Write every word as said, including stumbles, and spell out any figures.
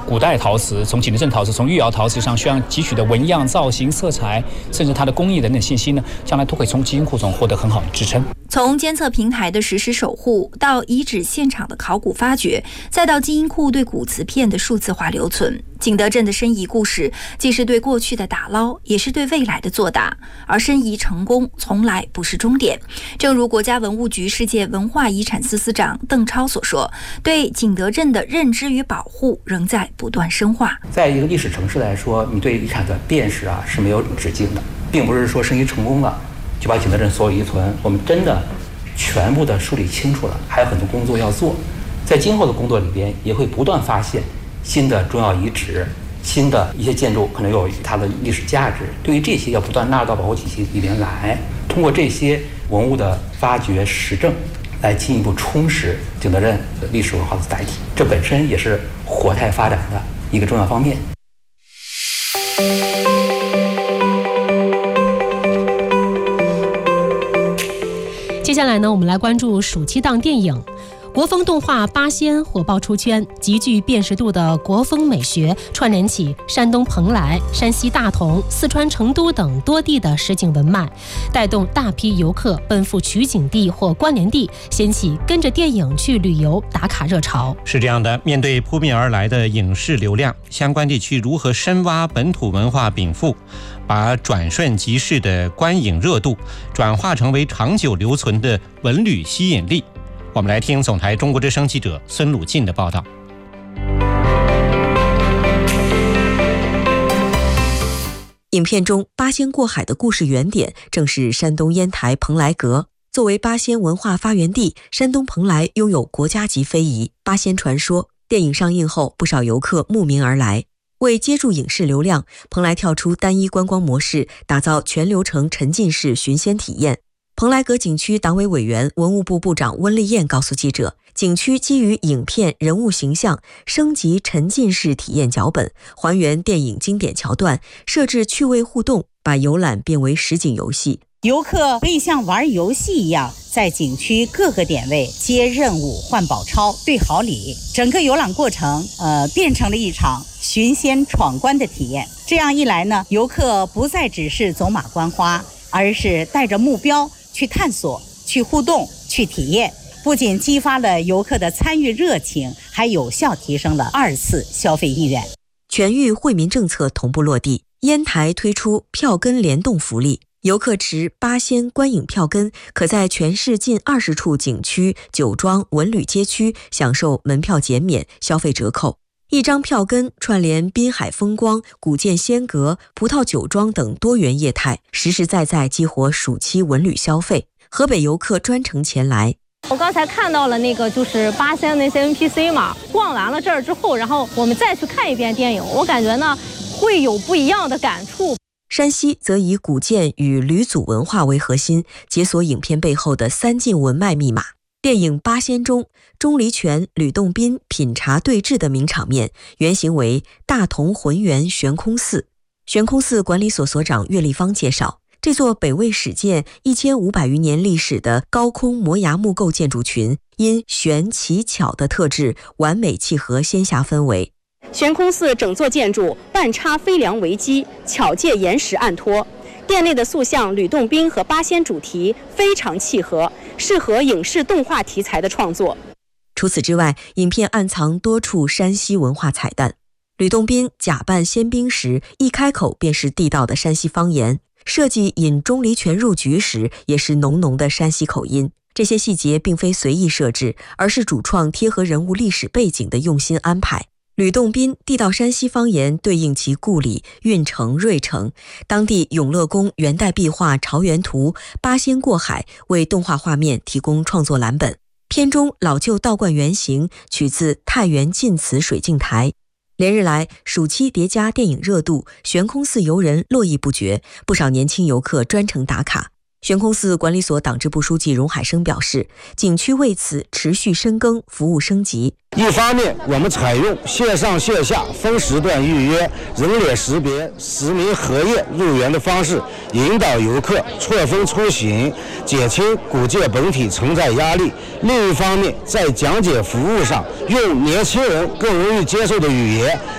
古代陶瓷，从景德镇陶瓷、从御窑陶瓷上需要汲取的纹样、造型、色彩，甚至它的工艺等等信息呢，将来都会从基因库中获得很好的支撑。 从监测平台的实时守护，到遗址现场的考古发掘，再到基因库对古瓷片的数字化留存，景德镇的申遗故事既是对过去的打捞，也是对未来的作答。而申遗成功从来不是终点。正如国家文物局世界文化遗产司司长邓超所说，对景德镇的认知与保护仍在不断深化。 在一个历史城市来说，你对遗产的辨识啊是没有止境的，并不是说申遗成功了就把景德镇所有遗存我们真的全部的梳理清楚了，还有很多工作要做。在今后的工作里边，也会不断发现新的重要遗址，新的一些建筑可能有它的历史价值。对于这些，要不断纳入到保护体系里边来，通过这些文物的发掘实证，来进一步充实景德镇的历史文化的载体。这本身也是活态发展的一个重要方面。 接下来呢，我们来关注暑期档电影。国风动画《八仙》火爆出圈，极具辨识度的国风美学串联起山东蓬莱、山西大同、四川成都等多地的实景文脉，带动大批游客奔赴取景地或关联地，掀起跟着电影去旅游打卡热潮。 是这样的，面对扑面而来的影视流量，相关地区如何深挖本土文化禀赋，把转瞬即逝的观影热度转化成为长久留存的文旅吸引力？我们来听总台中国之声记者孙鲁进的报道。 影片中八仙过海的故事原点正是山东烟台蓬莱阁。作为八仙文化发源地，山东蓬莱拥有国家级非遗八仙传说。电影上映后，不少游客慕名而来。为接住影视流量，蓬莱跳出单一观光模式，打造全流程沉浸式寻仙体验。蓬莱阁景区党委委员、文物部部长温丽燕告诉记者，景区基于影片人物形象，升级沉浸式体验脚本，还原电影经典桥段，设置趣味互动，把游览变为实景游戏。 游客可以像玩游戏一样，在景区各个点位接任务、换宝钞、对好礼，整个游览过程呃，变成了一场寻仙闯关的体验。这样一来呢，游客不再只是走马观花，而是带着目标去探索、去互动、去体验，不仅激发了游客的参与热情，还有效提升了二次消费意愿。 全域惠民政策同步落地，烟台推出票根联动福利，游客持八仙观影票根，可在全市近二十处景区、酒庄、文旅街区享受门票减免、消费折扣。一张票根串联滨海风光、古建仙阁、葡萄酒庄等多元业态，实实在在激活暑期文旅消费。河北游客专程前来。 我刚才看到了那个就是八仙那些 N P C 嘛，逛完了这儿之后，然后我们再去看一遍电影，我感觉呢会有不一样的感触。 山西则以古建与吕祖文化为核心，解锁影片背后的三晋文脉密码。电影《八仙》中，钟离权、吕洞宾品茶对峙的名场面，原型为大同浑源悬空寺。悬空寺管理所所长岳立芳介绍，这座北魏始建一千五百余年历史的高空摩崖木构建筑群，因悬奇巧的特质，完美契合仙侠氛围。 悬空寺整座建筑半插飞梁为基，巧借岩石暗托。殿内的塑像吕洞宾和八仙主题非常契合，适合影视动画题材的创作。 除此之外，影片暗藏多处山西文化彩蛋。吕洞宾假扮仙兵时，一开口便是地道的山西方言，设计引钟离权入局时，也是浓浓的山西口音。这些细节并非随意设置，而是主创贴合人物历史背景的用心安排。吕洞宾地道山西方言对应其故里运城、芮城，当地永乐宫元代壁画《朝元图》八仙过海为动画画面提供创作蓝本。片中老旧道观原型取自太原晋祠水镜台。连日来，暑期叠加电影热度，悬空寺游人络绎不绝，不少年轻游客专程打卡。悬空寺管理所党支部书记荣海生表示，景区为此持续深耕，服务升级。 一方面，我们采用线上线下分时段预约、人脸识别、实名核验入园的方式，引导游客错峰出行，减轻古建本体承载压力。另一方面，在讲解服务上，用年轻人更容易接受的语言